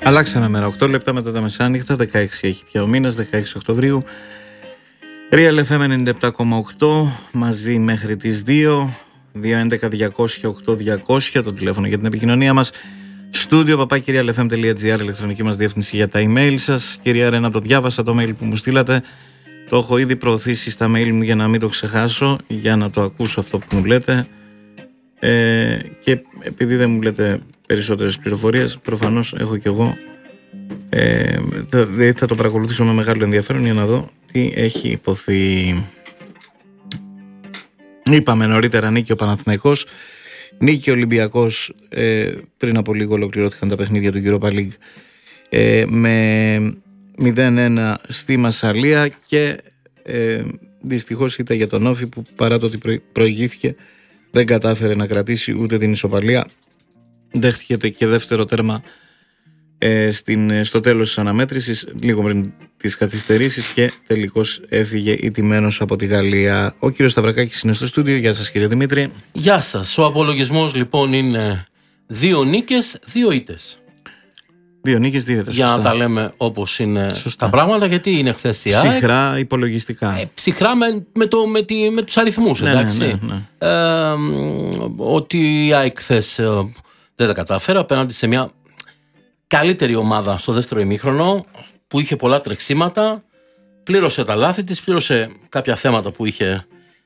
Αλλάξαμε μέρα, 8 λεπτά μετά τα μεσάνυχτα, 16 έχει πια ο μήνας, 16 Οκτωβρίου. Real FM 97,8, μαζί μέχρι τις 2, 211-200-8200, το τηλέφωνο για την επικοινωνία μας. Στούντιο @realfm.gr, ηλεκτρονική μας διεύθυνση για τα email σας. Κυρία Ρένα, το διάβασα το mail που μου στείλατε. Το έχω ήδη προωθήσει στα mail μου για να μην το ξεχάσω, για να το ακούσω αυτό που μου λέτε. Και επειδή δεν μου λέτε περισσότερες πληροφορίες, προφανώς έχω κι εγώ, θα το παρακολουθήσω με μεγάλο ενδιαφέρον για να δω τι έχει υποθεί. Είπαμε νωρίτερα νίκη ο Παναθηναϊκός, νίκη ο Ολυμπιακός. Πριν από λίγο ολοκληρώθηκαν τα παιχνίδια του Europa League με 0-1 στη Μασσαλία και δυστυχώς ήταν για τον Όφη που παρά το ότι προηγήθηκε δεν κατάφερε να κρατήσει ούτε την ισοπαλία. Δέχτηκε και δεύτερο τέρμα στο τέλος της αναμέτρησης, λίγο πριν τις καθυστερήσεις, και τελικώς έφυγε ηττημένος από τη Γαλλία. Ο κύριος Σταυρακάκης είναι στο στούντιο. Γεια σας κύριε Δημήτρη. Γεια σας. Ο απολογισμός λοιπόν είναι 2 νίκες, 2 ήττες. 2 νίκες, 2 ήττες. Για να τα λέμε όπως είναι τα πράγματα, γιατί είναι χθες η ΑΕΚ. Ψυχρά υπολογιστικά. Ψυχρά με τους αριθμούς, εντάξει. Ναι. Ότι η ΑΕΚ χθες δεν τα κατάφερα απέναντι σε μια καλύτερη ομάδα στο δεύτερο ημίχρονο που είχε πολλά τρεξίματα, πλήρωσε τα λάθη της, πλήρωσε κάποια θέματα που είχε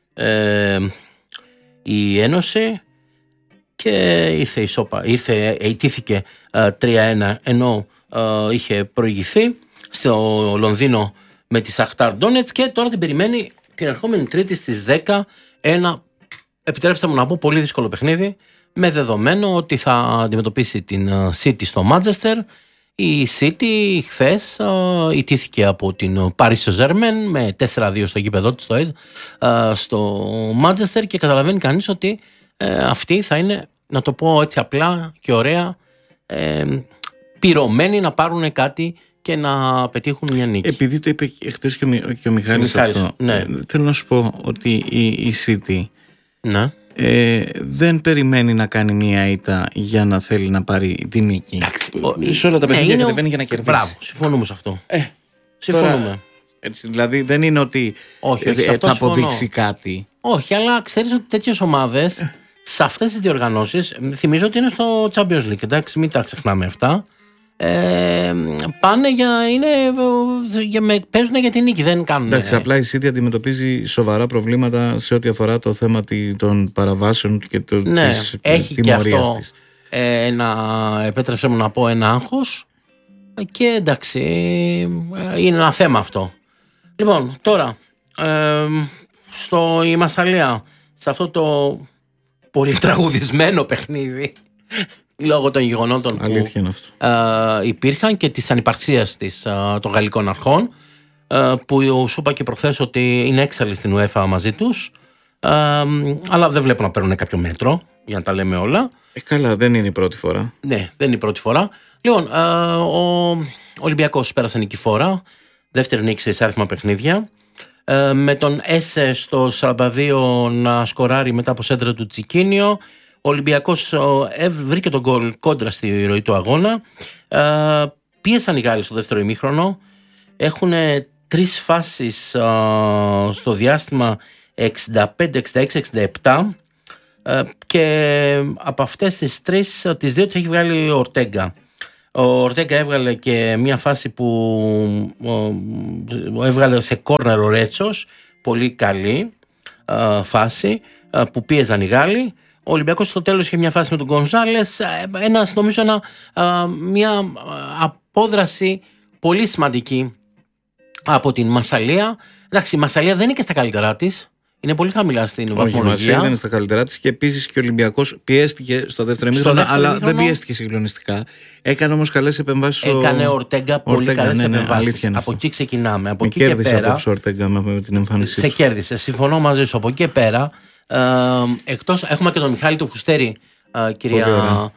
η Ένωση και ιτήθηκε 3-1 ενώ είχε προηγηθεί στο Λονδίνο με τη Σαχτάρ Ντόνετς και τώρα την περιμένει την ερχόμενη Τρίτη στις 10 ένα, επιτρέψτε μου να πω, πολύ δύσκολο παιχνίδι, με δεδομένο ότι θα αντιμετωπίσει την City στο Μάντσεστερ. Η City χθες ιτήθηκε από την Paris Saint-Germain με 4-2 στο γήπεδο της στο Μάντσεστερ και καταλαβαίνει κανείς ότι αυτοί θα είναι, να το πω έτσι απλά και ωραία, πυρωμένοι να πάρουν κάτι και να πετύχουν μια νίκη. Επειδή το είπε χθες και ο Μιχάλης αυτό, ναι. Θέλω να σου πω ότι η City, ναι, δεν περιμένει να κάνει μια ήττα για να θέλει να πάρει τη νίκη. Σε όλα τα παιχνίδια κατεβαίνει για να κερδίσει. Μπράβο, συμφωνούμε σε αυτό. Συμφωνούμε. Τώρα, έτσι, δηλαδή δεν είναι ότι θα αποδείξει κάτι. Όχι, αλλά ξέρεις ότι τέτοιες ομάδες σε αυτές τις διοργανώσεις, θυμίζω ότι είναι στο Champions League, εντάξει, μην τα ξεχνάμε αυτά, πάνε παίζουν για την νίκη, δεν κάνουν. Εντάξει, απλά η City αντιμετωπίζει σοβαρά προβλήματα σε ό,τι αφορά το θέμα των παραβάσεων και της τιμωρίας της. Επέτρεψε μου να πω, ένα άγχος και εντάξει, είναι ένα θέμα αυτό. Λοιπόν, τώρα η Μασσαλία, σε αυτό το πολύ τραγουδισμένο παιχνίδι λόγω των γεγονότων που υπήρχαν και της ανυπαρξίας των γαλλικών αρχών, που σου είπα και προχθές ότι είναι έξαλλοι στην UEFA μαζί τους, αλλά δεν βλέπω να παίρνουν κάποιο μέτρο, για να τα λέμε όλα. Καλά, δεν είναι η πρώτη φορά. Ναι, δεν είναι η πρώτη φορά. Λοιπόν, ο Ολυμπιακός πέρασε νικηφόρα, δεύτερη νίκη σε εισάριθμα παιχνίδια, με τον Έσε στο 42 να σκοράρει μετά από σέντρα του Τσικίνιο. Ο Ολυμπιακός βρήκε τον γκολ κόντρα στη ροή του αγώνα. Πίεσαν οι Γάλλοι στο δεύτερο ημίχρονο. Έχουν 3 φάσεις στο διάστημα 65, 66, 67 και από αυτές τις 3, τις 2 τις έχει βγάλει ο Ορτέγκα. Ο Ορτέγκα έβγαλε και μια φάση που έβγαλε σε κόρνερ ο Ρέτσος, πολύ καλή φάση που πίεζαν οι Γάλλοι. Ο Ολυμπιακός στο τέλος είχε μια φάση με τον Γκονζάλες, νομίζω μια απόδραση πολύ σημαντική από την Μασσαλία. Εντάξει, η Μασσαλία δεν είναι και στα καλύτερά της. Είναι πολύ χαμηλά στην βαθμολογία. Όχι, η Μασσαλία δεν είναι στα καλύτερά της και επίσης και ο Ολυμπιακός πιέστηκε στο δεύτερο ημίχρονο, αλλά δεν πιέστηκε συγκλονιστικά. Έκανε όμως καλές επεμβάσεις. Έκανε ο Ορτέγκα πολύ καλές επεμβάσεις. Από εκεί ξεκινάμε. Από εκεί και πέρα. Απόψε ο Ορτέγκα με την εμφάνισή του. Σε κέρδισε. Συμφωνώ μαζί σου. Από εκεί και πέρα. Εκτός, έχουμε και τον Μιχάλη του Φουστέρη, κυρία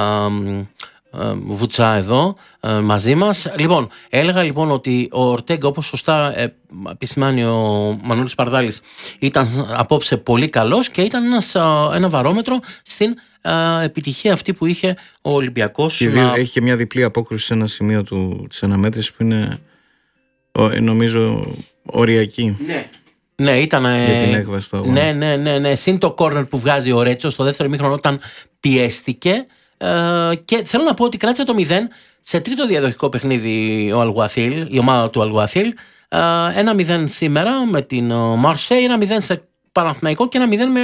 Βουτσά εδώ μαζί μας. Λοιπόν, έλεγα λοιπόν ότι ο Ορτέγκα, όπως σωστά επισημάνει ο Μανώλης Παρδάλης, ήταν απόψε πολύ καλός και ήταν ένα βαρόμετρο στην επιτυχία αυτή που είχε ο Ολυμπιακός. Έχει και μια διπλή απόκρουση σε ένα σημείο της αναμέτρησης που είναι νομίζω οριακή. Ναι, ήταν. Για την έκβαση του αγώνα. Ναι. Συν το κόρνερ που βγάζει ο Ρέτσο στο δεύτερο ημίχρονο όταν πιέστηκε. Και θέλω να πω ότι κράτησε το 0 σε τρίτο διαδοχικό παιχνίδι η ομάδα του Αλγουαθίλ. 1-0 σήμερα με την Μαρσέη, 1-0 σε Παναθηναϊκό και 1-0 με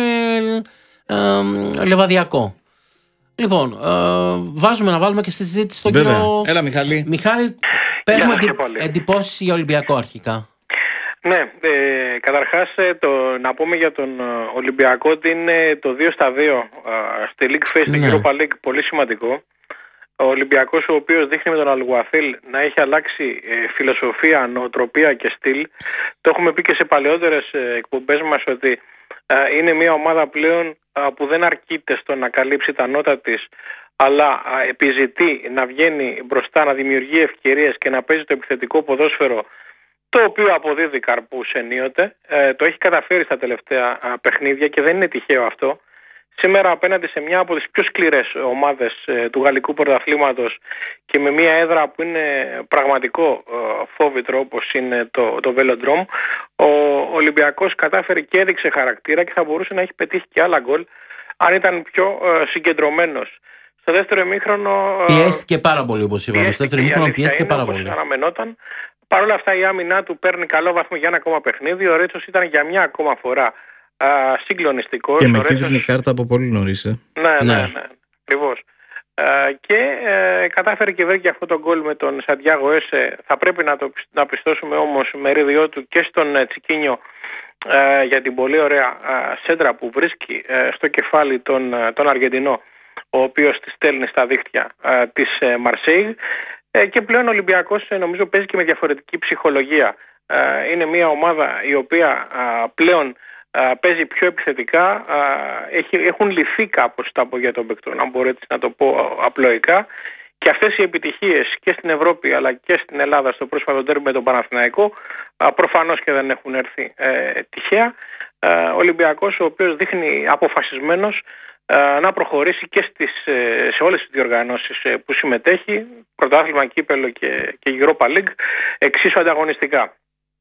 Λεβαδιακό. Λοιπόν, να βάλουμε και στη συζήτηση τον κύριο. Έλα, Μιχάλη. Μιχάλη, πες μου εντυπώσεις για Ολυμπιακό αρχικά. Ναι, καταρχάς να πούμε για τον Ολυμπιακό ότι είναι το 2-2 στη League Phase, στην Europa League, πολύ σημαντικό. Ο Ολυμπιακός, ο οποίος δείχνει με τον Αλγουαθίλ να έχει αλλάξει φιλοσοφία, νοοτροπία και στυλ. Το έχουμε πει και σε παλαιότερες εκπομπές μας ότι είναι μια ομάδα πλέον που δεν αρκείται στο να καλύψει τα νότα της, αλλά επιζητεί να βγαίνει μπροστά, να δημιουργεί ευκαιρίες και να παίζει το επιθετικό ποδόσφαιρο, το οποίο αποδίδει καρπούς ενίοτε. Το έχει καταφέρει στα τελευταία παιχνίδια και δεν είναι τυχαίο αυτό. Σήμερα απέναντι σε μια από τις πιο σκληρές ομάδες του γαλλικού πρωταθλήματος και με μια έδρα που είναι πραγματικό φόβητρο, όπως είναι το Velodrome, ο Ολυμπιακός κατάφερε και έδειξε χαρακτήρα και θα μπορούσε να έχει πετύχει και άλλα γκολ αν ήταν πιο συγκεντρωμένος. Στο δεύτερο ημίχρονο πιέστηκε πάρα πολύ, όπως είπαμε. Στο δεύτερο ημίχρονο πιέστηκε πάρα πολύ. Αναμενόταν. Παρ' όλα αυτά η άμυνά του παίρνει καλό βαθμό για ένα ακόμα παιχνίδι. Ο Ρέτσος ήταν για μια ακόμα φορά συγκλονιστικός. Και με κίτρινη κάρτα από πολύ νωρίς. Ναι, ακριβώς. Και κατάφερε και βρήκε αυτό το γκολ με τον Σαντιάγο Έσε. Θα πρέπει να πιστώσουμε όμως μερίδιό του και στον Τσικίνιο για την πολύ ωραία σέντρα που βρίσκει στο κεφάλι τον Αργεντινό, ο οποίος τη στέλνει στα δίχτυα της Μαρσέιγ. Και πλέον ο Ολυμπιακός νομίζω παίζει και με διαφορετική ψυχολογία. Είναι μια ομάδα η οποία πλέον παίζει πιο επιθετικά. Έχουν λυθεί κάπως τα πόδια των παικτών, αν μπορείτε να το πω απλοϊκά. Και αυτές οι επιτυχίες και στην Ευρώπη αλλά και στην Ελλάδα στο πρόσφατο ντέρμπι με τον Παναθηναϊκό προφανώς και δεν έχουν έρθει τυχαία. Ο Ολυμπιακός, ο οποίος δείχνει αποφασισμένος να προχωρήσει και σε όλες τις διοργανώσεις που συμμετέχει, πρωτάθλημα, κύπελλο και Europa League, εξίσου ανταγωνιστικά.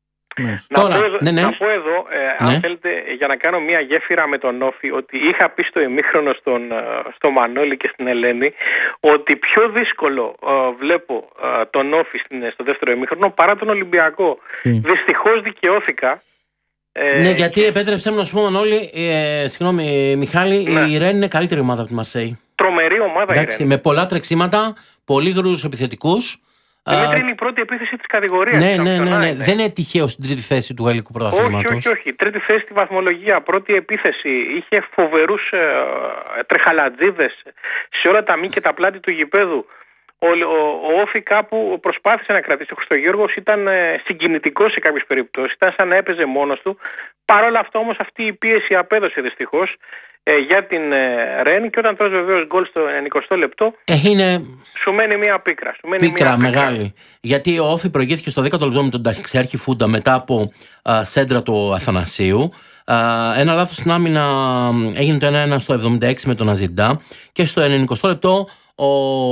Να πω εδώ, αν θέλετε, για να κάνω μια γέφυρα με τον Όφη, ότι είχα πει στο ημίχρονο στο Μανώλη και στην Ελένη ότι πιο δύσκολο βλέπω τον Όφη στο δεύτερο ημίχρονο παρά τον Ολυμπιακό. Δυστυχώς δικαιώθηκα. Ναι, γιατί επέτρεψε να σου πούμε όλοι, συγγνώμη Μιχάλη, η Ρεν είναι καλύτερη ομάδα από τη Μαρσέη. Τρομερή ομάδα. Εντάξει, η Ρεν. Με πολλά τρεξίματα, πολύ γρήγορους επιθετικούς. Δημήτρη, είναι η πρώτη επίθεση της κατηγορίας. Ναι. Δεν είναι τυχαίο στην τρίτη θέση του γαλλικού πρωταθλήματος. Όχι. Τρίτη θέση στη βαθμολογία, πρώτη επίθεση. Είχε φοβερούς τρεχαλατζίδες σε όλα τα μη και τα πλάτη του γηπέδου. Ο Όφη κάπου προσπάθησε να κρατήσει. Ο Χριστογιώργος ήταν συγκινητικός σε κάποιες περιπτώσεις. Ήταν σαν να έπαιζε μόνος του. Παρ' όλα αυτά όμως αυτή η πίεση απέδωσε δυστυχώς για την Ρεν, και όταν τρως βεβαίως γκολ στο 90 λεπτό σου μένει μια πίκρα. Πίκρα μεγάλη. Γιατί ο Όφη προηγήθηκε στο 10ο λεπτό με τον ταξιάρχη Φούντα μετά από σέντρα του Αθανασίου. Ένα λάθος στην άμυνα έγινε το 1-1 στο 76 με τον Αζιντά, και στο 90 λεπτό ο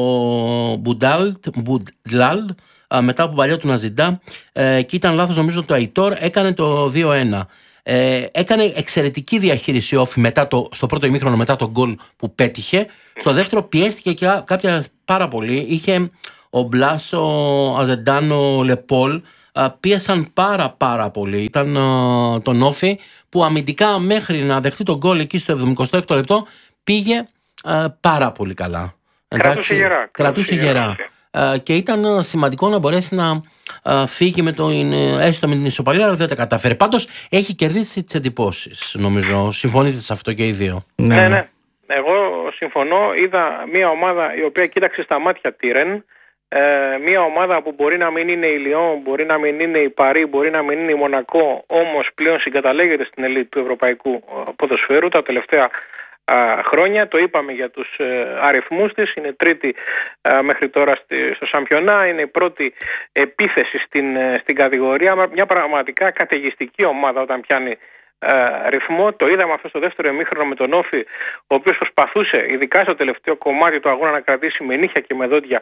Μπουντλάλ μετά από παλιά του Ναζιντά, και ήταν λάθος νομίζω το Αϊτόρ, έκανε το 2-1. Έκανε εξαιρετική διαχείριση Όφη στο πρώτο ημίχρονο μετά τον γκολ που πέτυχε. Στο δεύτερο πιέστηκε και κάποια πάρα πολύ. Είχε ο Μπλάσο, Αζεντάνο, Λεπόλ, πίεσαν πάρα πολύ. Ήταν τον Όφη που αμυντικά μέχρι να δεχτεί τον γκολ εκεί στο 76ο λεπτό πήγε πάρα πολύ καλά. Κρατούσε γερά. Και ήταν σημαντικό να μπορέσει να φύγει έστω με την ισοπαλία, αλλά δεν τα καταφέρει. Πάντως έχει κερδίσει τις εντυπώσεις, νομίζω. Συμφωνείτε σε αυτό και οι δύο? Ναι. Εγώ συμφωνώ. Είδα μια ομάδα η οποία κοίταξε στα μάτια τη Ρεν. Μια ομάδα που μπορεί να μην είναι η Λιόν, μπορεί να μην είναι η Παρί, μπορεί να μην είναι η Μονακό, όμως πλέον συγκαταλέγεται στην ελίτ του ευρωπαϊκού ποδοσφαίρου τα τελευταία χρόνια. Το είπαμε για τους αριθμούς της. Είναι τρίτη μέχρι τώρα στο Σαμπιονά. Είναι η πρώτη επίθεση στην κατηγορία. Μια πραγματικά καταιγιστική ομάδα όταν πιάνει ρυθμό. Το είδαμε αυτό στο δεύτερο ημίχρονο με τον Όφη, ο οποίος προσπαθούσε, ειδικά στο τελευταίο κομμάτι του αγώνα, να κρατήσει με νύχια και με δόντια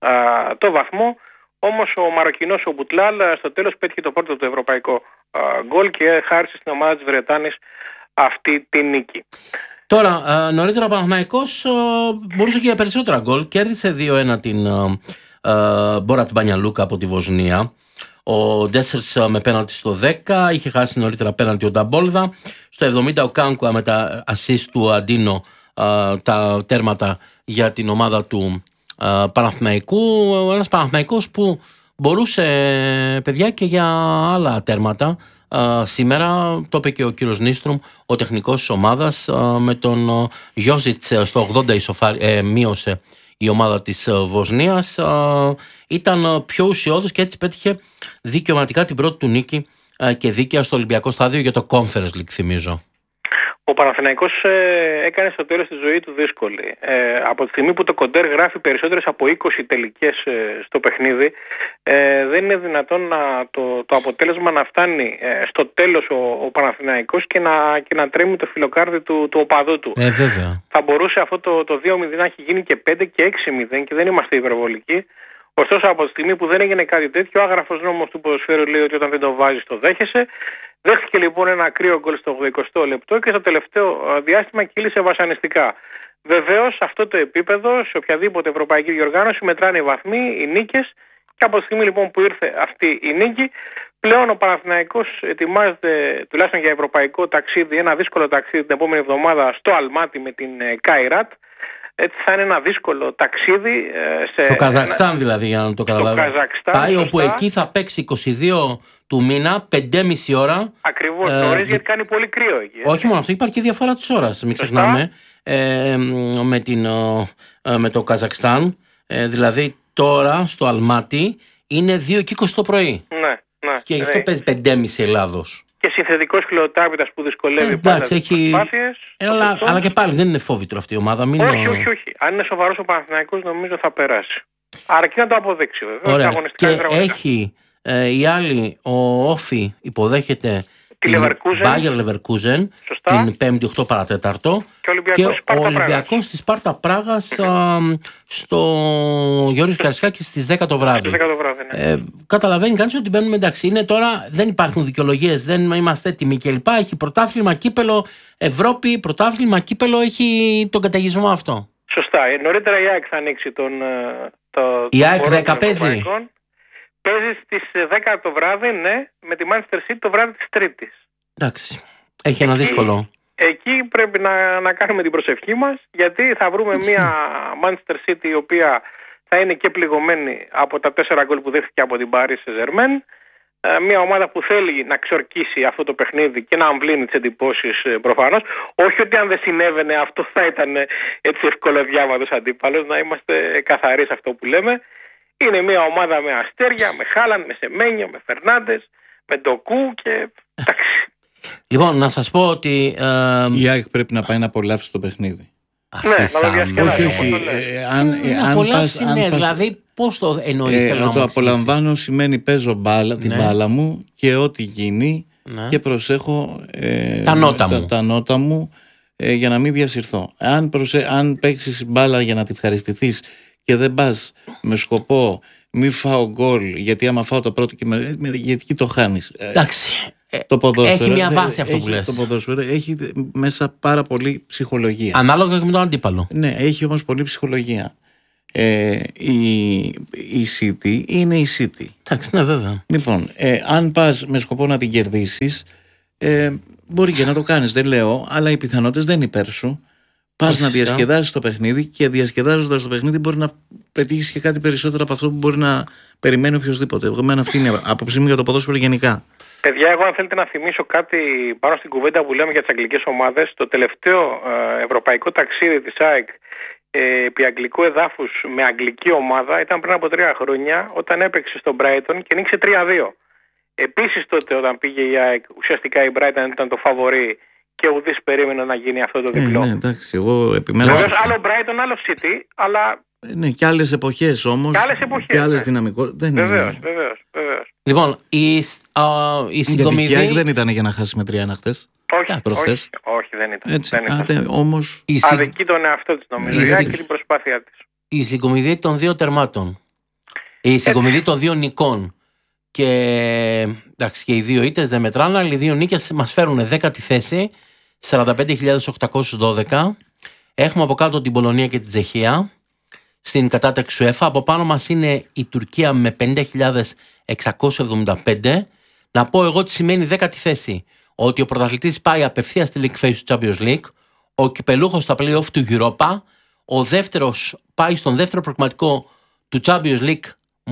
το βαθμό. Όμως ο Μαροκινός, ο Μπουτλάλ, στο τέλος πέτυχε το πρώτο του ευρωπαϊκό γκολ και χάρισε στην ομάδα της Βρετάνης αυτή τη νίκη. Τώρα, νωρίτερα ο Παναθηναϊκός μπορούσε και για περισσότερα γκολ. Κέρδισε 2-1 την Μπόρατ Μπανιαλούκα από τη Βοσνία. Ο Ντέσσερς με πέναλτι στο 10, είχε χάσει νωρίτερα πέναλτι ο Νταμπόλδα. Στο 70 ο Κάνκουα με τα assist του Αντίνο, τα τέρματα για την ομάδα του Παναθηναϊκού. Ένας Παναθηναϊκός που μπορούσε, παιδιά, και για άλλα τέρματα. Σήμερα το είπε και ο κύριος Νίστρουμ, ο τεχνικός της ομάδας, με τον Γιώζιτς στο 80 μείωσε η ομάδα της Βοσνίας. Ήταν πιο ουσιώδης και έτσι πέτυχε δικαιωματικά την πρώτη του νίκη και δίκαια στο Ολυμπιακό στάδιο για το Conference League, θυμίζω. Ο Παναθηναϊκός έκανε στο τέλος τη ζωή του δύσκολη. Από τη στιγμή που το Κοντέρ γράφει περισσότερες από 20 τελικές στο παιχνίδι, δεν είναι δυνατόν το αποτέλεσμα να φτάνει στο τέλος ο Παναθηναϊκός και να τρέμει το φιλοκάρδι του οπαδού του. Βέβαια. Θα μπορούσε αυτό το 2-0 να έχει γίνει και 5 και 6-0 και δεν είμαστε υπερβολικοί. Ωστόσο, από τη στιγμή που δεν έγινε κάτι τέτοιο, ο άγραφος νόμος του ποδοσφαίρου λέει ότι όταν δεν το βάζεις το δέχεσαι. Δέχτηκε λοιπόν ένα κρύο γκολ στο 80 λεπτό και στο τελευταίο διάστημα κύλησε βασανιστικά. Βεβαίως, σε αυτό το επίπεδο, σε οποιαδήποτε ευρωπαϊκή διοργάνωση, μετράνε οι βαθμοί, οι νίκες, και από τη στιγμή λοιπόν που ήρθε αυτή η νίκη, πλέον ο Παναθηναϊκός ετοιμάζεται τουλάχιστον για ευρωπαϊκό ταξίδι, ένα δύσκολο ταξίδι την επόμενη εβδομάδα στο Αλμάτι με την Καϊράτ. Έτσι θα είναι ένα δύσκολο ταξίδι. Στο Καζακστάν δηλαδή, για να το καταλάβει. Πάει σωστά, όπου εκεί θα παίξει 22 του μήνα, 5,5 ώρα. Ακριβώς, νωρίς, γιατί κάνει πολύ κρύο εκεί. Όχι μόνο αυτό, υπάρχει και διαφορά της ώρας, μην ξεχνάμε, με το Καζακστάν. Δηλαδή τώρα στο Αλμάτι είναι 2 και 20 το πρωί. Ναι. Και γι' αυτό παίζει 5,5 Ελλάδος. Και συνθετικός χιλοτάπητας που δυσκολεύει πάντα τις προσπάθειες. Αλλά και πάλι δεν είναι φόβητρο αυτή η ομάδα. Όχι. Αν είναι σοβαρός ο Παναθηναϊκός, νομίζω θα περάσει. Αρκεί να το αποδείξει, βέβαια. Ωραία. Και έχει η άλλη, ο Όφη υποδέχεται την Bayer Leverkusen την 5η 8 παρατέταρτο και ο Ολυμπιακός της Σπάρτα Πράγας στο Γιώργος Καρισκάκης στις 10 το βράδυ. Καταλαβαίνει κανείς ότι μπαίνουμε, εντάξει, είναι τώρα, δεν υπάρχουν δικαιολογίες, δεν είμαστε έτοιμοι κλπ. Έχει πρωτάθλημα, κύπελο, Ευρώπη, πρωτάθλημα, κύπελο, έχει τον καταιγισμό αυτό. Σωστά. Νωρίτερα η ΑΕΚ θα ανοίξει η ΑΕΚ 10 παίζει. Παίζει στις 10 το βράδυ, ναι, με τη Manchester City το βράδυ της Τρίτης. Εντάξει. Έχει ένα δύσκολο. Εκεί πρέπει να κάνουμε την προσευχή μας, γιατί θα βρούμε μια Manchester City η οποία θα είναι και πληγωμένη από τα 4 γκολ που δέχτηκε από την Paris Saint-Germain. Μια ομάδα που θέλει να ξορκίσει αυτό το παιχνίδι και να αμβλύνει τις εντυπώσεις προφανώς. Όχι ότι αν δεν συνέβαινε αυτό θα ήταν έτσι ευκολοδιάβατος αντίπαλος, να είμαστε καθαροί σε αυτό που λέμε. Είναι μια ομάδα με αστέρια, με Χάλαντ, με Σεμένιο, με Φερνάντες, με Ντοκού και εντάξει. Λοιπόν, να σας πω ότι η ΑΕΚ πρέπει να πάει να απολαύσει το παιχνίδι. Ναι, να το διασκεδάσει. Όχι. Να απολαύσει, ναι, δηλαδή πώς το εννοείς? Το απολαμβάνω σημαίνει παίζω την μπάλα μου και ό,τι γίνει και προσέχω τα νότα μου για να μην διασυρθώ. Αν παίξεις μπάλα για να τη ευχαριστηθείς και δεν πας με σκοπό μη φάω γκολ, γιατί άμα φάω το πρώτο γιατί το χάνεις. Εντάξει. Το ποδόσφαιρο, έχει μια βάση αυτό που λες. Το ποδόσφαιρο έχει μέσα πάρα πολύ ψυχολογία. Ανάλογα και με τον αντίπαλο. Ναι, έχει όμως πολύ ψυχολογία. Η City είναι η City. Εντάξει, ναι, βέβαια. Λοιπόν, αν πας με σκοπό να την κερδίσεις, μπορεί και να το κάνεις, δεν λέω, αλλά οι πιθανότητες δεν είναι υπέρ σου. Πας να διασκεδάσεις το παιχνίδι και διασκεδάζοντας το παιχνίδι μπορεί να πετύχεις και κάτι περισσότερο από αυτό που μπορεί να περιμένει οποιοδήποτε. Εγώ αυτή είναι άποψή μου για το ποδόσφαιρο γενικά. Παιδιά, εγώ αν θέλετε να θυμίσω κάτι πάνω στην κουβέντα που λέμε για τις αγγλικές ομάδες, το τελευταίο ευρωπαϊκό ταξίδι της ΑΕΚ επί αγγλικού εδάφους με αγγλική ομάδα ήταν πριν από 3 χρόνια, όταν έπαιξε στο Brighton και νίκησε 3-2. Επίσης τότε όταν πήγε η ΑΕΚ, ουσιαστικά η Brighton ήταν το φαβορί και ουδής περίμενε να γίνει αυτό το διπλό. Ναι, εντάξει, εγώ επιμένω. Άλλο Brighton, άλλο City, αλλά. Ναι, και άλλες εποχές όμως. Και άλλες δυναμικότητες. Βεβαίως. Λοιπόν, η συγκομιδή. Γιατί δεν ήταν για να χάσει με 3-1 χθες. προχθές. Όχι, δεν ήταν. Έτσι, δεν ήταν. Όμως... Αδικεί τον εαυτό της, νομίζω, και την προσπάθειά της. Η συγκομιδή των 2 τερμάτων. Η συγκομιδή των 2 νικών. Και εντάξει, και οι 2 ήττες δεν μετράνε, αλλά οι 2 νίκες μας φέρουν 10η θέση, 45.812. Έχουμε από κάτω την Πολωνία και την Τσεχία στην κατάταξη UEFA. Από πάνω μας είναι η Τουρκία με 50.675. Να πω εγώ τι σημαίνει 10η θέση. Ότι ο πρωταθλητής πάει απευθείας στη League Phase του Champions League, ο κυπελούχος στα play-off του Europa, ο δεύτερος πάει στον δεύτερο προκριματικό του Champions League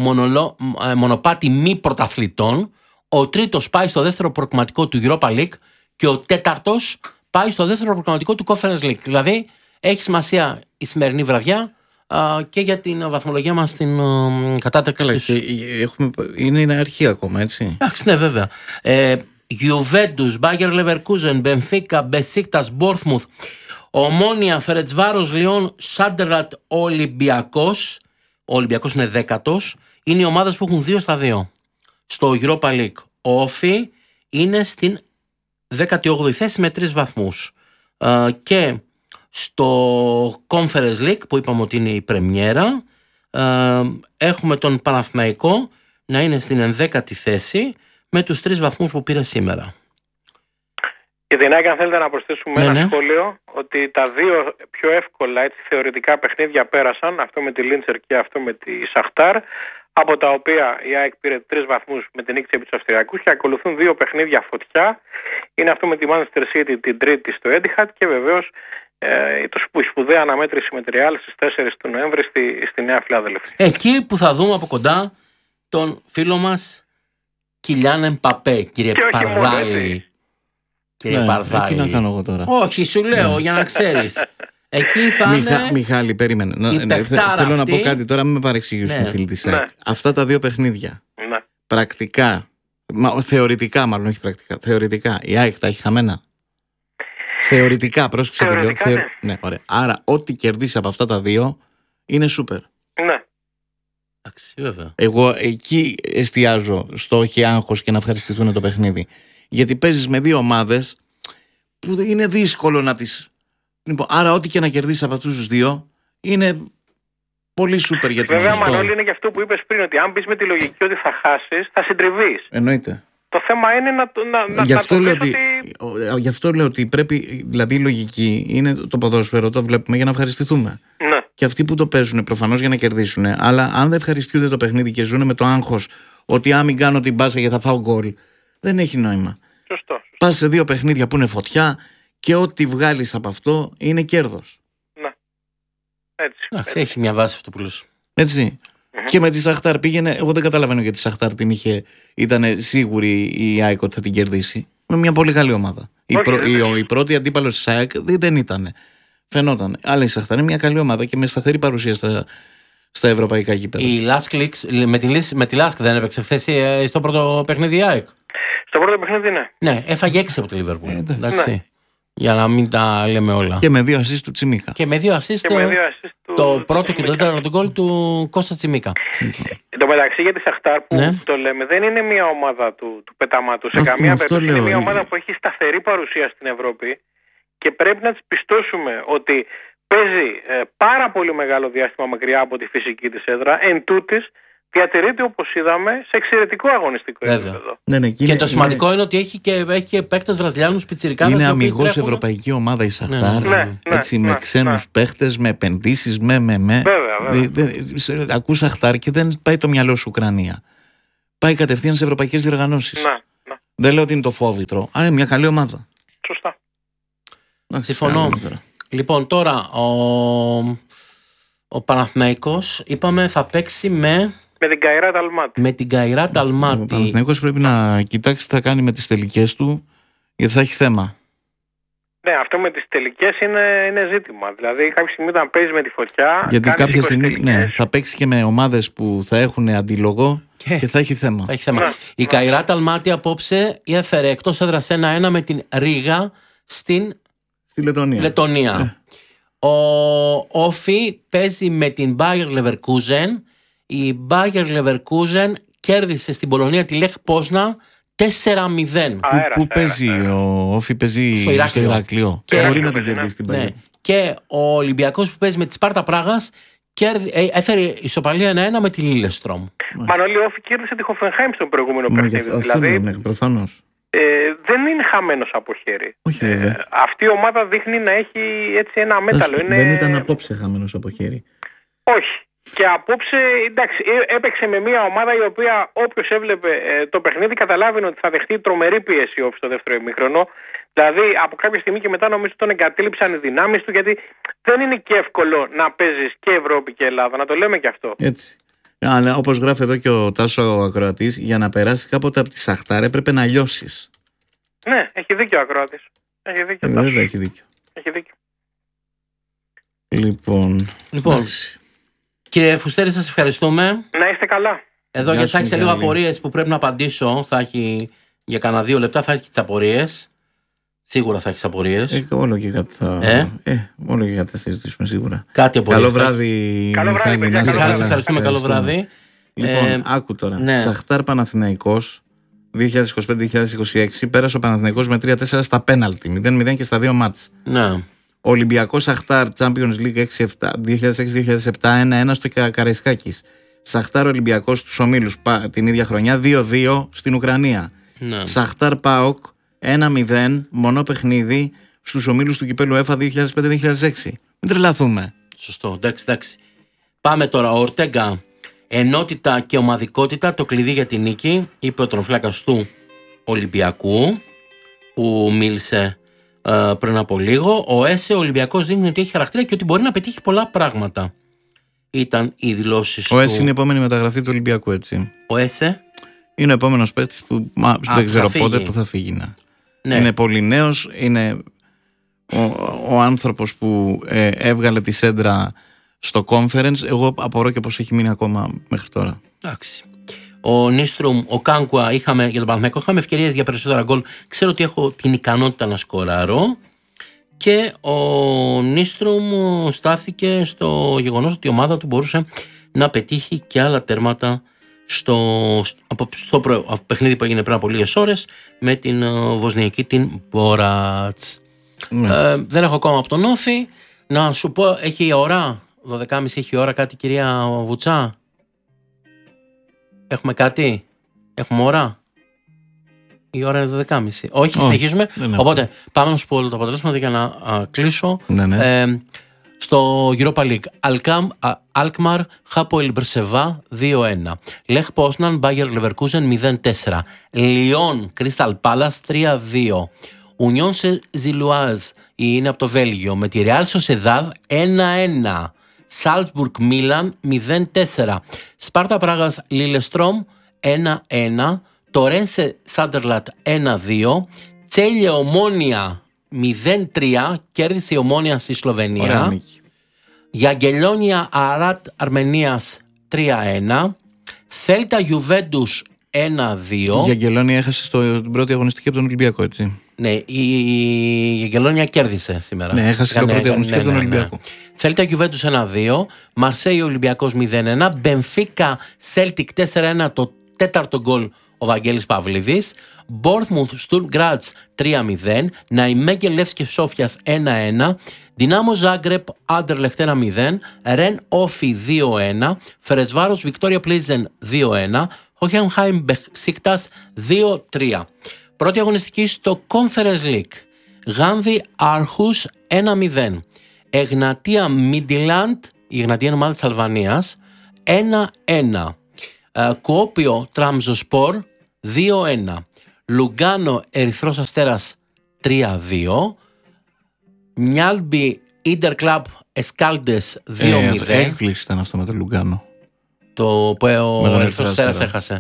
μονοπάτι μη πρωταθλητών, ο τρίτος πάει στο δεύτερο προκριματικό του Europa League και ο τέταρτος πάει στο δεύτερο προκριματικό του Conference League. Δηλαδή έχει σημασία η σημερινή βραδιά και για την βαθμολογία μας στην κατάταξη. Είναι αρχή ακόμα, έτσι. Εντάξει, ναι, βέβαια. Juventus, Bayer Leverkusen, Benfica, Besiktas, Bournemouth, Ομόνια, Φερετσβάρος, Λιόν, Σάντερλαντ, Ολυμπιακός. Ο Ολυμπιακός είναι 10ος. Είναι οι ομάδες που έχουν 2 στα 2. Στο Europa League ο Όφι είναι στην 18η θέση με 3 βαθμούς. Και στο Conference League που είπαμε ότι είναι η πρεμιέρα, έχουμε τον Παναθηναϊκό να είναι στην 11η θέση με τους 3 βαθμούς που πήρε σήμερα. Και την ΑΕΚ, αν θέλετε να προσθέσουμε ένα σχόλιο, ότι τα 2 πιο εύκολα έτσι, θεωρητικά παιχνίδια πέρασαν, αυτό με τη Λίντσερ και αυτό με τη Σαχτάρ, από τα οποία η ΑΕΚ πήρε 3 βαθμούς με την νίκη επί τους Αυστριακούς, και ακολουθούν 2 παιχνίδια φωτιά. Είναι αυτό με τη Manchester City την Τρίτη στο Etihad και βεβαίως η σπουδαία αναμέτρηση με τη Real στις 4 του Νοέμβρη στη Νέα Φιλαδέλφια. Εκεί που θα δούμε από κοντά τον φίλο μας Κιλιάν Εμπαπέ, κύριε Παρδάλη. Κύριε Παρδάλη. Τι να κάνω εγώ τώρα. Όχι, σου λέω για να ξέρεις. Εκεί θα είναι. Μιχάλη, περίμενε. Θέλω να πω κάτι τώρα, μην με παρεξηγήσουν οι φίλοι της ΑΕΚ. Αυτά τα 2 παιχνίδια. Πρακτικά, θεωρητικά μάλλον, όχι πρακτικά. Θεωρητικά, η ΑΕΚ τα έχει χαμένα. Θεωρητικά, πρόσεξε το λέω. Ναι, ωραία. Άρα, ό,τι κερδίσει από αυτά τα 2 είναι σούπερ. Ναι. Βέβαια. Εγώ εκεί εστιάζω στο όχι άγχος και να ευχαριστηθούν το παιχνίδι. Γιατί παίζεις με 2 ομάδες που είναι δύσκολο να τις. Λοιπόν, άρα, ό,τι και να κερδίσεις από αυτούς τους 2 είναι πολύ σούπερ για την Ελλάδα. Βέβαια, Μανώλη, είναι και αυτό που είπες πριν, ότι αν μπεις με τη λογική ότι θα χάσεις, θα συντριβείς. Εννοείται. Το θέμα είναι να γι' αυτό, λέω ότι... γι' αυτό λέω ότι πρέπει, δηλαδή η λογική είναι το ποδόσφαιρο, το βλέπουμε για να ευχαριστηθούμε. Ναι. Και αυτοί που το παίζουν προφανώς για να κερδίσουν, αλλά αν δεν ευχαριστούνται το παιχνίδι και ζουν με το άγχος ότι αν μην κάνω την μπάσα γιατί θα φάω γκολ, δεν έχει νόημα. Σωστό. Πας σε 2 παιχνίδια που είναι φωτιά και ό,τι βγάλεις από αυτό είναι κέρδος. Ναι. Έτσι. Έχει μια βάση αυτό που λες. Έτσι. Και με τη Σαχτάρ πήγαινε. Εγώ δεν καταλαβαίνω γιατί τη Σαχτάρ την είχε. Ήταν σίγουρη η ΑΕΚ ότι θα την κερδίσει. Με μια πολύ καλή ομάδα. Η πρώτη αντίπαλος της ΑΕΚ δεν ήταν. Φαινόταν. Αλλά η Σαχτάρ είναι μια καλή ομάδα και με σταθερή παρουσία στα ευρωπαϊκά γήπεδα. Η με τη Λάσκ δεν έπαιξε χθες στο πρώτο παιχνίδι η ΑΕΚ. Στο πρώτο παιχνίδι, ναι. Ναι, έφαγε 6 από τη Λίβερπουλ. Εντάξει. Για να μην τα λέμε όλα. Και με 2 assist του Τσιμίκα. Και με 2 assist το πρώτο και το τέταρτο γκολ του Κώστα Τσιμίκα. Εν τω μεταξύ, για τη Σαχτάρ που το λέμε, δεν είναι μια ομάδα του πετάματος. Σε καμία περίπτωση είναι μια ομάδα που έχει σταθερή παρουσία στην Ευρώπη και πρέπει να της πιστώσουμε ότι παίζει πάρα πολύ μεγάλο διάστημα μακριά από τη φυσική της έδρα. Εν τούτης, διατηρείται, όπως είδαμε, σε εξαιρετικό αγωνιστικό επίπεδο. Ναι, και το σημαντικό είναι ότι έχει και παίκτες Βραζιλιάνους πιτσιρικάδες. Είναι αμιγώς ευρωπαϊκή ομάδα η Σαχτάρ. Με ξένους παίκτες, με επενδύσεις, Βέβαια. Ακούς Σαχτάρ και δεν πάει το μυαλό σου Ουκρανία. Πάει κατευθείαν σε ευρωπαϊκές διοργανώσεις. Δεν λέω ότι είναι το φόβητρο, αλλά είναι μια καλή ομάδα. Σωστά. Συμφωνώ. Λοιπόν, τώρα ο Παναθηναϊκός είπαμε θα παίξει με την Καϊράτ Αλμάτι. Με την Καϊράτ Αλμάτι. Ο Παναθηναϊκός πρέπει να κοιτάξει τι θα κάνει με τις τελικές του, γιατί θα έχει θέμα. Ναι, αυτό με τις τελικές είναι ζήτημα. Δηλαδή, κάποια στιγμή όταν παίζει με τη φωτιά. Γιατί κάποια στιγμή θα παίξει και με ομάδες που θα έχουν αντίλογο και θα έχει θέμα. Θα έχει θέμα. Ναι. Η Καϊράτ Αλμάτι απόψε έφερε εκτός έδρας 1-1 με την Ρίγα στη Λετωνία. Ο Όφι παίζει με την Bayer Leverkusen. Η Bayer Leverkusen κέρδισε στην Πολωνία τη Λεχ Πόσνα 4-0. Πού παίζει ο Όφη, παίζει στο Ηράκλειο. Και μπορεί να την κερδίσει την Bayern. Και ο Ολυμπιακός που παίζει με τη Σπάρτα Πράγας έφερε ισοπαλία 1-1 με τη Λίλεστρομ. Μανώλη, ο Όφη κέρδισε τη Χοφενχάιμ στον προηγούμενο παιχνίδι. Δηλαδή, ναι, προφανώς. Δεν είναι χαμένος από χέρι. Όχι, αυτή η ομάδα δείχνει να έχει έτσι ένα μέταλλο. Δεν ήταν απόψε χαμένος από χέρι. Όχι. Και απόψε, εντάξει, έπαιξε με μια ομάδα η οποία όποιος έβλεπε το παιχνίδι καταλάβαινε ότι θα δεχτεί τρομερή πίεση στο δεύτερο ημίχρονο. Δηλαδή από κάποια στιγμή και μετά νομίζω τον εγκατέλειψαν οι δυνάμεις του, γιατί δεν είναι και εύκολο να παίζεις και Ευρώπη και Ελλάδα, να το λέμε και αυτό. Έτσι. Αλλά όπως γράφει εδώ και ο Τάσο ο ακροατής, για να περάσει κάποτε από τη Σαχτάρ έπρεπε να λιώσεις. Ναι, έχει δίκιο ο ακροατής. Έχει δίκιο. Βέβαια έχει δίκιο. Έχει δίκιο. Λοιπόν. Κύριε Φουστέρη, σας ευχαριστούμε. Να είστε καλά. Εδώ γιατί θα έχετε λίγο απορίες που πρέπει να απαντήσω. Θα έχει για κανένα 2 λεπτά, θα έχει τις απορίες. Σίγουρα θα έχεις απορίες. Όλο και κάτι θα συζητήσουμε σίγουρα. Κάτι απορίες. Καλό βράδυ. Καλό βράδυ, παιδιά. Σας ευχαριστούμε. Καλό βράδυ. Λοιπόν, άκου τώρα. Ναι. Σαχτάρ Παναθηναϊκός 2025-2026 πέρασε ο Παναθηναϊκός με 3-4 στα πέναλτι. 0-0 και στα 2 μάτς. Ναι. Ολυμπιακός Σαχτάρ Champions League 2006-2007 1-1 στο Καραϊσκάκης. Σαχτάρ Ολυμπιακός στους ομίλους την ίδια χρονιά 2-2 στην Ουκρανία. Ναι. Σαχτάρ ΠΑΟΚ 1-0 μονό παιχνίδι στους ομίλους του κυπέλου ΕΦΑ 2005-2006. Μην τρελαθούμε. Σωστό, εντάξει. Πάμε τώρα. Ο Ορτέγκα. Ενότητα και ομαδικότητα, το κλειδί για την νίκη, είπε ο τερματοφύλακας του Ολυμπιακού που μίλησε πριν από λίγο. Ο ΕΣΕ, ο Ολυμπιακός, δείχνει ότι έχει χαρακτήρα και ότι μπορεί να πετύχει πολλά πράγματα. Ήταν οι δηλώσεις του. Ο ΕΣΕ είναι η επόμενη μεταγραφή του Ολυμπιακού, έτσι. Ο ΕΣΕ είναι ο επόμενος παίκτης που δεν ξέρω πότε που θα φύγει. Ναι. Είναι πολύ νέος, είναι ο άνθρωπος που έβγαλε τη σέντρα στο conference. Εγώ απορώ και πως έχει μείνει ακόμα μέχρι τώρα. Εντάξει. Ο Νίστρουμ, ο Κάνκουα, για τον Παναθηναϊκό είχαμε ευκαιρίες για περισσότερα γκολ. Ξέρω ότι έχω την ικανότητα να σκοράρω. Και ο Νίστρουμ στάθηκε στο γεγονός ότι η ομάδα του μπορούσε να πετύχει και άλλα τέρματα στο παιχνίδι που έγινε πριν από λίγες ώρες με την Βοσνιακή, την Μπόρατς. Δεν έχω ακόμα από τον Όφη. Να σου πω, έχει η ώρα 12.30, έχει η ώρα κάτι, κυρία Βουτσά? Έχουμε κάτι? Έχουμε ώρα? Η ώρα είναι 12.30. Όχι, συνεχίζουμε. Οπότε πάμε να σου πω όλα τα αποτελέσματα για να κλείσω. Ναι. Στο Europa League, Alkmaar, Hapoel Beersheva 2-1. Lech Poznan, Bayer Leverkusen 0-4. Lyon, Crystal Palace 3-2. Union Saint-Gilloise είναι από το Βέλγιο με τη Real Sociedad 1-1. Salzburg Milan 0-4. Sparta Pragas Lillestrøm 1-1. Torrense Sunderland 1-2. Τσέλια Ομόνια 0-3. Κέρδισε η Ομόνια στη Σλοβενία. Γιαγγελόνια Αράτ Αρμενίας 3-1. Θέλτα Γιουβέντους 1-2. Η Γιαγγελόνια έχασε στην πρώτη αγωνιστική από τον Ολυμπιακό, έτσι. Ναι, η Γιαγγελόνια κέρδισε σήμερα. Ναι, έχασε την πρώτη αγωνιστική από τον Ολυμπιακό. Θέλτα Γιουβέντους 1-2. Μαρσέη Ολυμπιακός 0-1. Μπενφίκα Σέλτικ 4-1, το τέταρτο γκολ ο Βαγγέλης Παυλίδης. Μπόρθμουθ Στουρμ Γκράτς 3-0. Ναϊμέγκεν Λεύσκε Σόφιας 1-1. Δυνάμο Ζάγκρεπ Άντερλεχτ 1-0. Ρεν Όφι 2-1. Φερετσβάρος Βικτόρια Πλίζεν 2-1. Χόχενχάιμ Μπεσίκτας 2-3. Πρώτη αγωνιστική στο Conference League. Γάνδη Άρχους 1-0. Εγνατία Μιντιλάντ, η Εγνατία είναι ομάδα της Αλβανίας, 1-1. Κουόπιο Τραμζοσπορ 2-1. Λουγκάνο Ερυθρός Αστέρας 3-2. Μιάλμπι Ίντερ Κλαμπ Εσκάλντες 2-0. Έκπληξη ήταν αυτό με το Λουγκάνο. Το που ο Ερυθρός Αστέρας έχασε.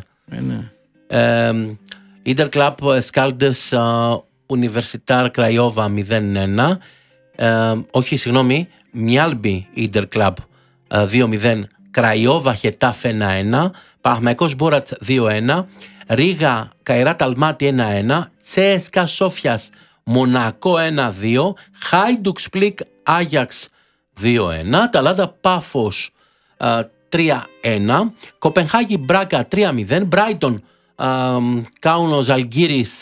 Ίντερ Κλαμπ Εσκάλντες Ουνιβερσιτάρ Κραϊόβα 0-1. Όχι, συγγνώμη, Μιάλμπι Ίντερ Κλαμπ 2-0. Κραϊόβα Χετάφ 1-1. Παναθηναϊκός Μπόρατς 2-1. Ρίγα Καϊράτ Αλμάτι 1-1. Τσέσκα Σόφιας Μονακό 1-2. Χάιντουκ Σπλικ Άγιαξ 2-1. Ταλάντα Πάφος 3-1. Κοπενχάγη Μπράκα 3-0. Μπράιτον Κάουνο Ζαλγκύρης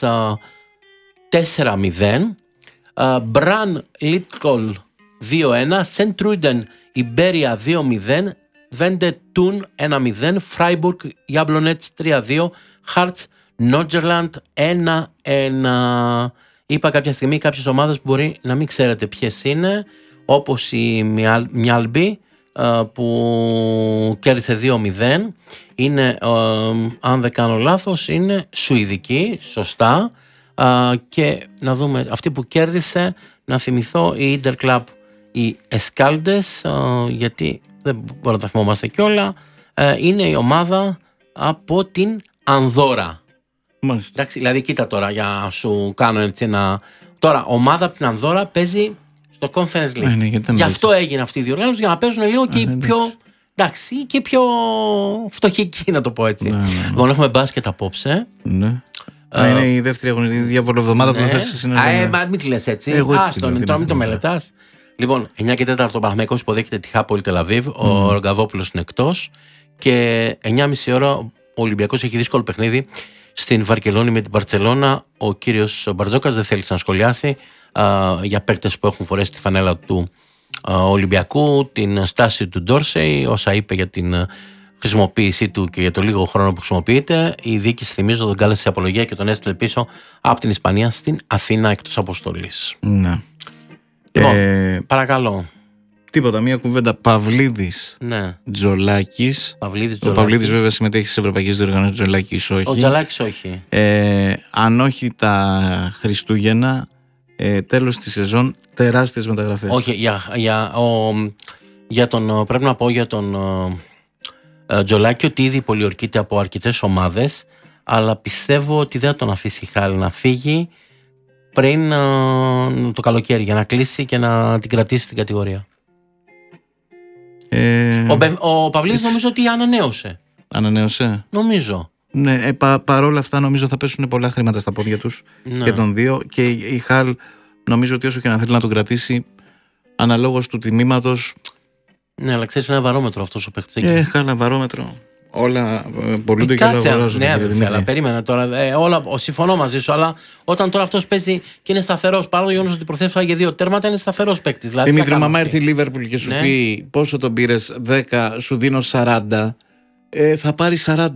4-0. Μπραν Λίτκολ 2-1. Σεντρούιντεν Ιμπέρια 2-0. Βέντε Τούν 1-0. Φράιμπουργκ Γιάμπλονέτς 3-2. Χάρτς Νότζερλαντ 1-1. Είπα κάποια στιγμή κάποιες ομάδες που μπορεί να μην ξέρετε ποιες είναι, όπως η Μιάλμπι που κέρδισε 2-0. Είναι, αν δεν κάνω λάθος, είναι σουηδική, σωστά. Και να δούμε αυτή που κέρδισε, να θυμηθώ, η Inter Club, οι Εσκάλντες, γιατί δεν μπορούμε να τα θυμόμαστε κιόλα. Είναι η ομάδα από την Ανδόρα. Μάλιστα. Εντάξει, δηλαδή κοίτα τώρα για να σου κάνω έτσι ένα... Τώρα, ομάδα από την Ανδόρα παίζει στο Conference League. Γι' αυτό έγινε αυτή η διοργάνωση, για να παίζουν λίγο και οι πιο... Εντάξει, και πιο φτωχικοί, να το πω έτσι. Λοιπόν, έχουμε μπάσκετ απόψε. Ναι. Είναι η δεύτερη αγωνιστική διαβολοβδομάδα που θα θέσει συνεργασία. Μην τη λες έτσι. Άστον, τώρα μην το μελετάς. Λοιπόν, 9 και 4 ο Παναθηναϊκός υποδέχεται τη Χάπολη Τελαβίβ. Ο Ρογκαβόπουλος είναι εκτός. Και 9.30 ώρα ο Ολυμπιακός έχει δύσκολο παιχνίδι στην Βαρκελόνη με την Μπαρτσελώνα. Ο κύριος Μπαρτζόκας δεν θέλησε να σχολιάσει για παίκτες που έχουν φορέσει τη φανέλα του Ολυμπιακού, την στάση του Ντόρσεϊ, όσα είπε για την χρησιμοποίησή του και για το λίγο χρόνο που χρησιμοποιείται. Η διοίκηση, θυμίζω, τον κάλεσε σε απολογία και τον έστειλε πίσω από την Ισπανία στην Αθήνα εκτός αποστολής. Ναι. Λοιπόν, παρακαλώ. Τίποτα, μία κουβέντα. Παυλίδης, ναι. Τζολάκης. Ο Παυλίδης βέβαια συμμετέχει στις ευρωπαϊκές διοργανώσεις, Τζολάκης όχι. Ο Τζολάκης όχι. Αν όχι τα Χριστούγεννα, τέλος της σεζόν, τεράστιες μεταγραφές. Όχι, πρέπει να πω για τον Τζολάκη ότι ήδη πολιορκείται από αρκετές ομάδες, αλλά πιστεύω ότι δεν θα τον αφήσει η Χάλ να φύγει πριν το καλοκαίρι, για να κλείσει και να την κρατήσει στην κατηγορία. Ο Παυλίδης νομίζω ότι ανανέωσε. Ανανέωσε. Νομίζω. Ναι, παρόλα αυτά νομίζω θα πέσουν πολλά χρήματα στα πόδια τους, ναι, και των δύο, και η Χάλ νομίζω ότι όσο και να θέλει να τον κρατήσει, αναλόγως του τιμήματος. Ναι, αλλά ξέρεις, είναι ένα βαρόμετρο αυτός ο παίκτης. Χάλα βαρόμετρο. Όλα πολλούνται και όλα αγοράζονται. Ναι, αλλά περίμενα τώρα. Συμφωνώ μαζί σου, αλλά όταν τώρα αυτός παίζει και είναι σταθερός, παρά το γεγονός ότι προθέσφαγε για 2 τέρματα, είναι σταθερός παίκτης. Δηλαδή, Δημήτρη, μαμά έρθει η Λίβερπουλ και σου πει πόσο τον πήρες, 10, σου δίνω 40, θα πάρει 40.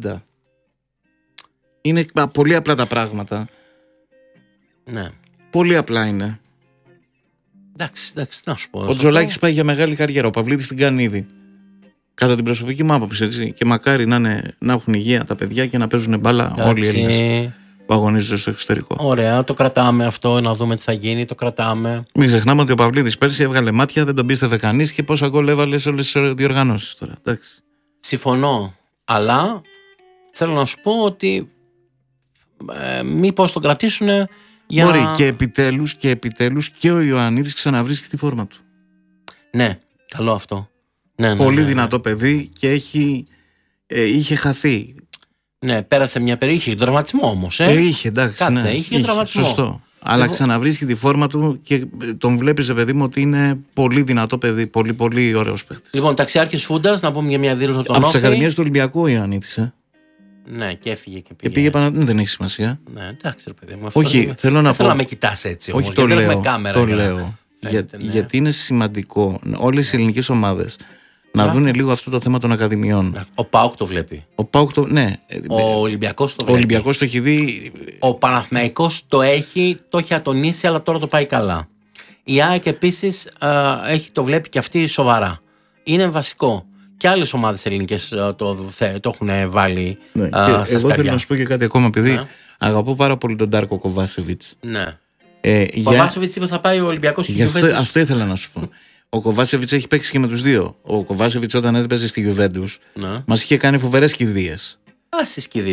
Είναι πολύ απλά τα πράγματα. Ναι. Πολύ απλά είναι. Εντάξει, να σου πω. Ο Τζολάκης πάει για μεγάλη καριέρα. Ο Παυλίδης την κάνει ήδη. Κατά την προσωπική μου άποψη, έτσι. Και μακάρι να έχουν υγεία τα παιδιά και να παίζουν μπάλα όλοι οι Έλληνες που αγωνίζονται στο εξωτερικό. Ωραία, το κρατάμε αυτό, να δούμε τι θα γίνει. Το κρατάμε. Μην ξεχνάμε ότι ο Παυλίδης πέρσι έβγαλε μάτια, δεν τον πίστευε κανείς και πόσα γκολ έβαλε σε όλες τις διοργανώσεις τώρα. Εντάξει. Συμφωνώ. Αλλά θέλω να σου πω ότι μήπως τον κρατήσουν. Μπορεί και επιτέλους και ο Ιωαννίδης ξαναβρίσκει τη φόρμα του. Ναι, καλό αυτό. Ναι, πολύ δυνατό παιδί και είχε χαθεί. Ναι, πέρασε μια περίοδο. Είχε τραυματισμό όμως. Είχε, εντάξει. Κάτσε, ναι, είχε τραυματισμό. Σωστό. Αλλά ξαναβρίσκει τη φόρμα του και τον βλέπεις, παιδί μου, ότι είναι πολύ δυνατό παιδί. Πολύ, πολύ ωραίος παίκτης. Λοιπόν, ταξιάρχης Φούντας, να πούμε για μια δήλωση από τις Ακαδημίες του Ολυμπιακού ο Ιωαννίδης. Ναι, και έφυγε και πήγε. Και πήγε δεν έχει σημασία. Ναι, εντάξει, ρε παιδί μου. Όχι, θέλω να πω. Θέλω να με κοιτάς έτσι. Όχι, το λέω. Το λέω. Γιατί είναι σημαντικό όλες οι ελληνικές ομάδες να δουν λίγο αυτό το θέμα των ακαδημιών. Ο ΠΑΟΚ το βλέπει. Ναι. Ο Ολυμπιακός το βλέπει. Ο Ολυμπιακός το έχει δει. Ο Παναθηναϊκός το έχει ατονίσει, αλλά τώρα το πάει καλά. Η ΑΕΚ επίσης το βλέπει και αυτή σοβαρά. Είναι βασικό. Και άλλες ομάδες ελληνικές το έχουν βάλει στα σκαριά. Εγώ θέλω να σου πω και κάτι ακόμα, επειδή αγαπώ πάρα πολύ τον Ντάρκο Κοβάσεβιτς. Ναι. Ο Κοβάσεβιτς είπε θα πάει ο Ολυμπιακός και η Γιουβέντους. Αυτό ήθελα να σου πω. Ο Κοβάσεβιτς έχει παίξει και με τους δύο. Ο Κοβάσεβιτς όταν έπαιζε στη Γιουβέντους μας είχε κάνει φοβερές κηδείες. Άσε κηδείες.